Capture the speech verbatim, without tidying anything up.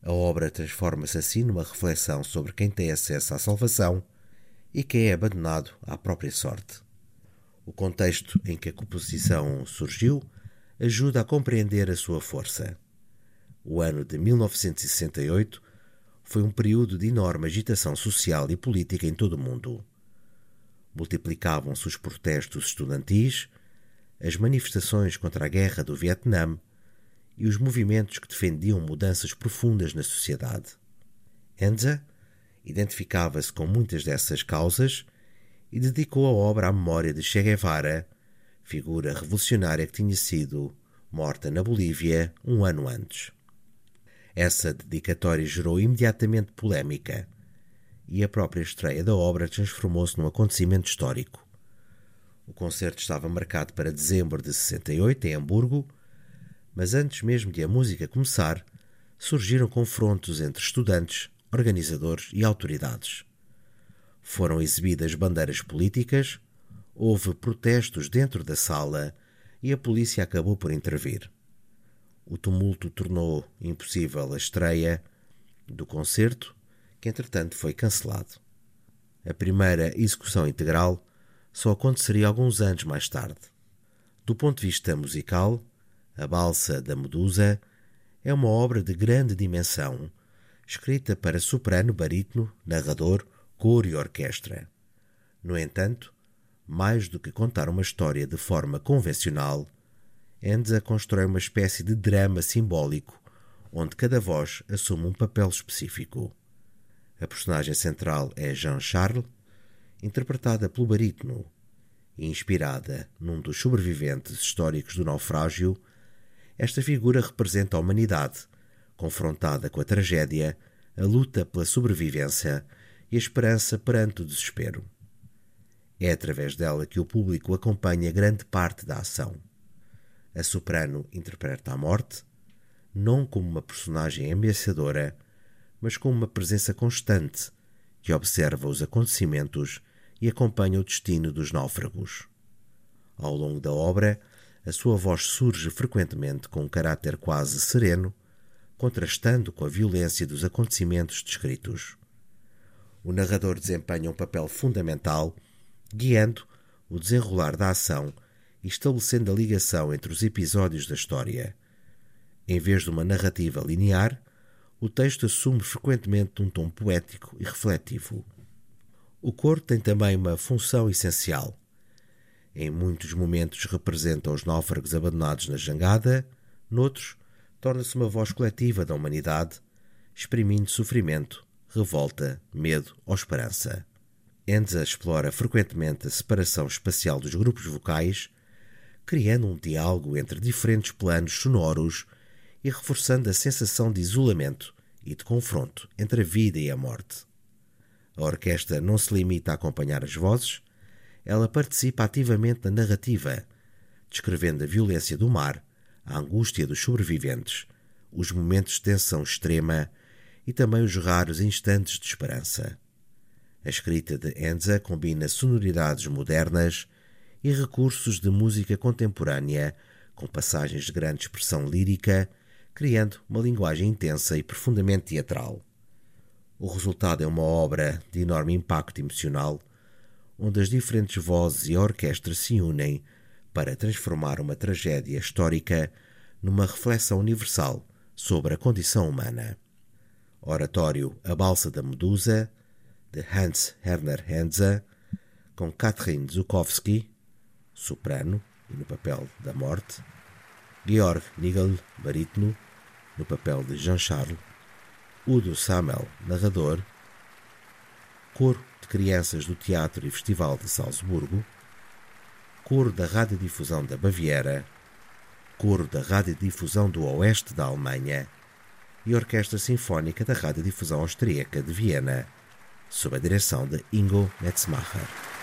A obra transforma-se assim numa reflexão sobre quem tem acesso à salvação e quem é abandonado à própria sorte. O contexto em que a composição surgiu ajuda a compreender a sua força. O ano de mil novecentos e sessenta e oito foi um período de enorme agitação social e política em todo o mundo. Multiplicavam-se os protestos estudantis, as manifestações contra a guerra do Vietnã e os movimentos que defendiam mudanças profundas na sociedade. Enza identificava-se com muitas dessas causas e dedicou a obra à memória de Che Guevara, figura revolucionária que tinha sido morta na Bolívia um ano antes. Essa dedicatória gerou imediatamente polémica e a própria estreia da obra transformou-se num acontecimento histórico. O concerto estava marcado para dezembro de sessenta e oito, em Hamburgo, mas antes mesmo de a música começar, surgiram confrontos entre estudantes, organizadores e autoridades. Foram exibidas bandeiras políticas, houve protestos dentro da sala e a polícia acabou por intervir. O tumulto tornou impossível a estreia do concerto, que entretanto foi cancelado. A primeira execução integral só aconteceria alguns anos mais tarde. Do ponto de vista musical, A Balsa da Medusa é uma obra de grande dimensão, escrita para soprano, barítono, narrador, coro e orquestra. No entanto, mais do que contar uma história de forma convencional, Enza constrói uma espécie de drama simbólico, onde cada voz assume um papel específico. A personagem central é Jean Charles, interpretada pelo barítono, e inspirada num dos sobreviventes históricos do naufrágio. Esta figura representa a humanidade, confrontada com a tragédia, a luta pela sobrevivência e a esperança perante o desespero. É através dela que o público acompanha grande parte da ação. A soprano interpreta a morte, não como uma personagem ameaçadora, mas como uma presença constante que observa os acontecimentos e acompanha o destino dos náufragos. Ao longo da obra, a sua voz surge frequentemente com um caráter quase sereno, contrastando com a violência dos acontecimentos descritos. O narrador desempenha um papel fundamental, guiando o desenrolar da ação e estabelecendo a ligação entre os episódios da história. Em vez de uma narrativa linear, o texto assume frequentemente um tom poético e refletivo. O coro tem também uma função essencial. Em muitos momentos representa os náufragos abandonados na jangada, noutros torna-se uma voz coletiva da humanidade, exprimindo sofrimento, revolta, medo ou esperança. Enza explora frequentemente a separação espacial dos grupos vocais, criando um diálogo entre diferentes planos sonoros e reforçando a sensação de isolamento e de confronto entre a vida e a morte. A orquestra não se limita a acompanhar as vozes, ela participa ativamente na narrativa, descrevendo a violência do mar, a angústia dos sobreviventes, os momentos de tensão extrema e também os raros instantes de esperança. A escrita de Enza combina sonoridades modernas e recursos de música contemporânea com passagens de grande expressão lírica, criando uma linguagem intensa e profundamente teatral. O resultado é uma obra de enorme impacto emocional, onde as diferentes vozes e a orquestra se unem para transformar uma tragédia histórica numa reflexão universal sobre a condição humana. Oratório A Balsa da Medusa, de Hans Herner Enza, com Katrin Żuchowski, soprano e no papel da morte, Georg Nigel, barítono, no papel de Jean Charles, Udo Samel, narrador, Coro de Crianças do Teatro e Festival de Salzburgo, Coro da Radiodifusão da Baviera, Coro da Radiodifusão do Oeste da Alemanha e Orquestra Sinfónica da Radiodifusão Austríaca de Viena, sob a direção de Ingo Metzmacher.